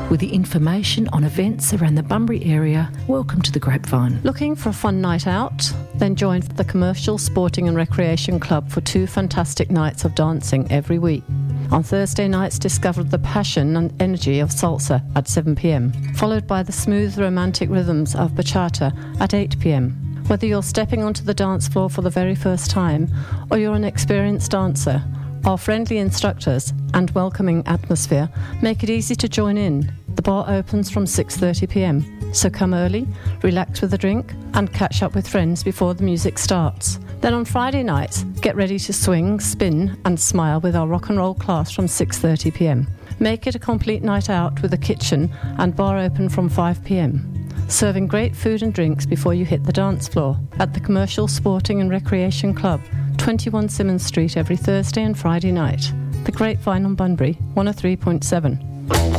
With the information on events around the Bunbury area, welcome to the Grapevine. Looking for a fun night out? Then join the Commercial Sporting and Recreation Club for 2 fantastic nights of dancing every week. On Thursday nights, discover the passion and energy of salsa at 7 p.m, followed by the smooth romantic rhythms of bachata at 8 p.m. Whether you're stepping onto the dance floor for the very first time or you're an experienced dancer, our friendly instructors and welcoming atmosphere make it easy to join in. The bar opens from 6:30 p.m, so come early, relax with a drink and catch up with friends before the music starts. Then on Friday nights, get ready to swing, spin and smile with our rock and roll class from 6:30 p.m. Make it a complete night out with a kitchen and bar open from 5 p.m, serving great food and drinks before you hit the dance floor at the Commercial Sporting and Recreation Club, 21 Symonds Street every Thursday and Friday night. The Grapevine on Bunbury, 103.7.